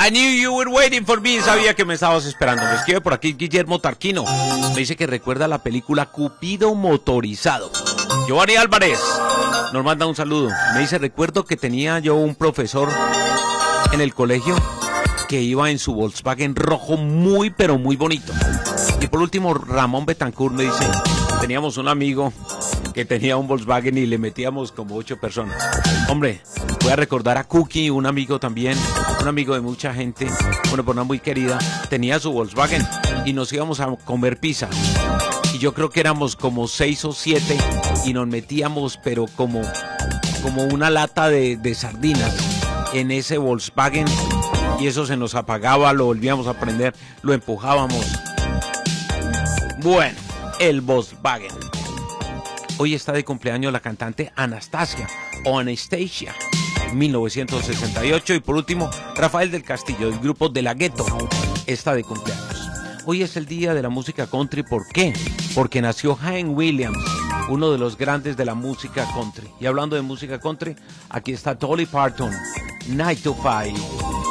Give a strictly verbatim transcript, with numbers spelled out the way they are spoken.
I knew you were waiting for me. Sabía que me estabas esperando. Me escribe por aquí Guillermo Tarquino. Me dice que recuerda la película Cupido Motorizado. Giovanni Álvarez nos manda un saludo. Me dice, recuerdo que tenía yo un profesor en el colegio que iba en su Volkswagen rojo muy, pero muy bonito. Y por último, Ramón Betancourt me dice, teníamos un amigo que tenía un Volkswagen y le metíamos como ocho personas. Hombre, voy a recordar a Cookie, un amigo también, un amigo de mucha gente, una persona muy querida, tenía su Volkswagen y nos íbamos a comer pizza. Y yo creo que éramos como seis o siete y nos metíamos, pero como, como una lata de, de sardinas en ese Volkswagen, y eso se nos apagaba, lo volvíamos a prender, lo empujábamos. Bueno, el Volkswagen. Hoy está de cumpleaños la cantante Anastasia o Anastasia, mil novecientos sesenta y ocho. Y por último, Rafael del Castillo, del grupo De La Ghetto, está de cumpleaños. Hoy es el día de la música country. ¿Por qué? Porque nació Hank Williams, uno de los grandes de la música country. Y hablando de música country, aquí está Dolly Parton, nine to five.